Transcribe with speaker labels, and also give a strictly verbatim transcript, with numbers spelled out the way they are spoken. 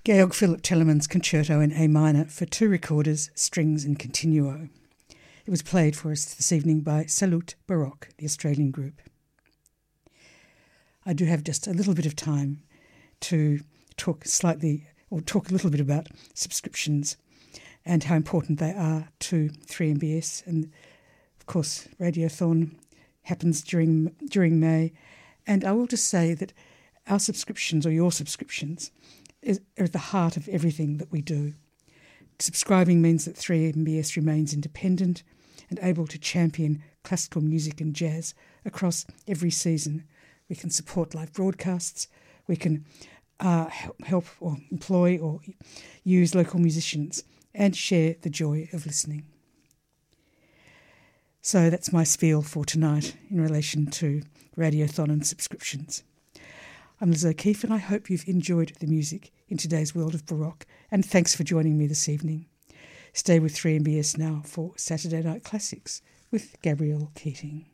Speaker 1: Georg Philipp Telemann's Concerto in A minor for two recorders, strings and continuo. It was played for us this evening by Salute Baroque, the Australian group. I do have just a little bit of time to talk slightly, or talk a little bit about subscriptions and how important they are to three M B S. And of course, Radiothon happens during during May. And I will just say that our subscriptions, or your subscriptions, is, are at the heart of everything that we do. Subscribing means that three M B S remains independent and able to champion classical music and jazz across every season. We can support live broadcasts, we can uh, help, help or employ or use local musicians and share the joy of listening. So that's my spiel for tonight in relation to Radiothon and subscriptions. I'm Liz O'Keefe, and I hope you've enjoyed the music in today's world of Baroque, and thanks for joining me this evening. Stay with three M B S now for Saturday Night Classics with Gabrielle Keating.